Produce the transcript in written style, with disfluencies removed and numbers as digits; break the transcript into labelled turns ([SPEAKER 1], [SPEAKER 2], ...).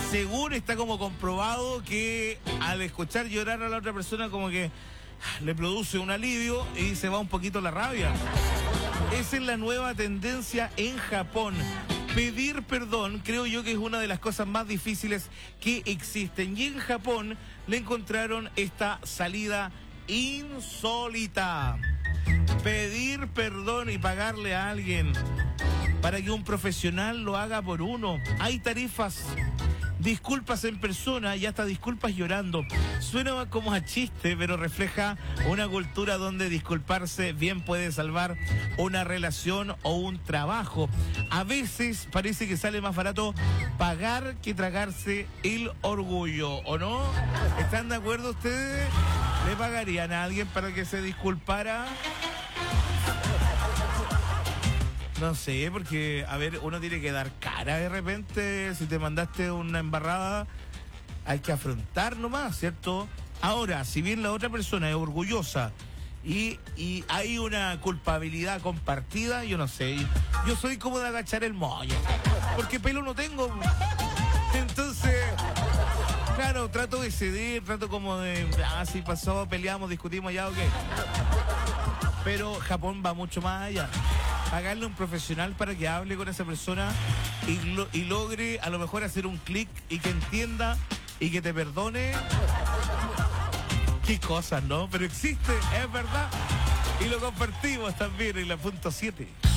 [SPEAKER 1] según está como comprobado que al escuchar llorar a la otra persona como que le produce un alivio y se va un poquito la rabia. Esa es la nueva tendencia en Japón. Pedir perdón, creo yo que es una de las cosas más difíciles que existen. Y en Japón le encontraron esta salida insólita. Pedir perdón y pagarle a alguien para que un profesional lo haga por uno. Hay tarifas, disculpas en persona y hasta disculpas llorando. Suena como a chiste, pero refleja una cultura donde disculparse bien puede salvar una relación o un trabajo. A veces parece que sale más barato pagar que tragarse el orgullo, ¿o no? ¿Están de acuerdo ustedes? ¿Le pagarían a alguien para que se disculpara? No sé, porque, a ver, uno tiene que dar cara de repente. Si te mandaste una embarrada, hay que afrontar nomás, ¿cierto? Ahora, si bien la otra persona es orgullosa y hay una culpabilidad compartida, yo no sé. Yo soy como de agachar el moño, porque pelo no tengo. Entonces, claro, trato de ceder, trato como de, sí pasó, peleamos, discutimos, ya, ok. Pero Japón va mucho más allá. Pagarle a un profesional para que hable con esa persona y logre a lo mejor hacer un clic y que entienda y que te perdone. Qué cosas, ¿no? Pero existe, es verdad. Y lo compartimos también en la punto 7.